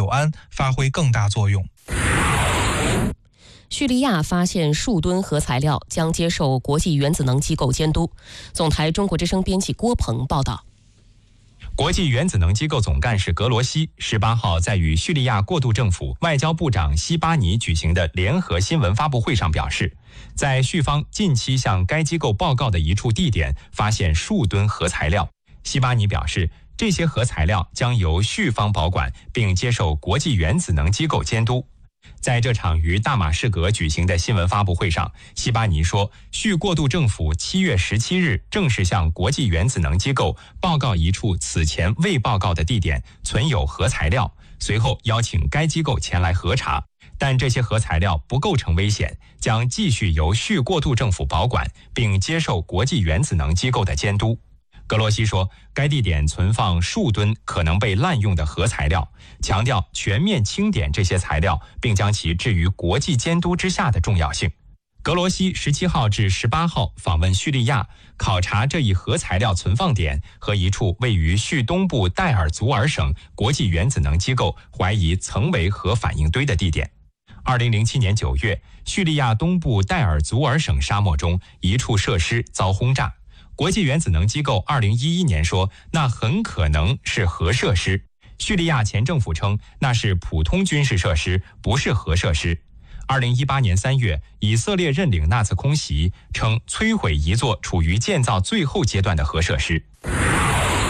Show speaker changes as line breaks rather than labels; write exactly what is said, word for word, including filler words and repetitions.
久安发挥更大作用。
叙利亚发现数吨核材料，将接受国际原子能机构监督。总台中国之声编辑郭鹏报道。
国际原子能机构总干事格罗西十八号在与叙利亚过渡政府外交部长西巴尼举行的联合新闻发布会上表示，在叙方近期向该机构报告的一处地点发现数吨核材料。西巴尼表示，这些核材料将由叙方保管，并接受国际原子能机构监督。在这场于大马士革举行的新闻发布会上，西巴尼说，叙过渡政府七月十七日正式向国际原子能机构报告一处此前未报告的地点存有核材料，随后邀请该机构前来核查，但这些核材料不构成危险，将继续由叙过渡政府保管，并接受国际原子能机构的监督。格罗西说，该地点存放数吨可能被滥用的核材料，强调全面清点这些材料，并将其置于国际监督之下的重要性。格罗西十七号至十八号访问叙利亚，考察这一核材料存放点和一处位于叙东部代尔祖尔省国际原子能机构怀疑曾为核反应堆的地点。二零零七年九月，叙利亚东部代尔祖尔省沙漠中一处设施遭轰炸。国际原子能机构二零一一年说，那很可能是核设施。叙利亚前政府称，那是普通军事设施，不是核设施。二零一八年三月，以色列认领那次空袭，称摧毁一座处于建造最后阶段的核设施。